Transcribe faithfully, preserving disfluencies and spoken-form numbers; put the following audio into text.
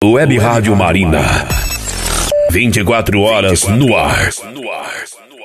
Web Rádio Marina. vinte e quatro horas no ar.